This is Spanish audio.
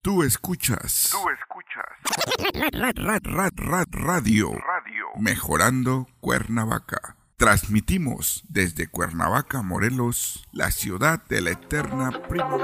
Tú escuchas. Radio. Mejorando Cuernavaca. Transmitimos desde Cuernavaca, Morelos, la ciudad de la eterna primavera.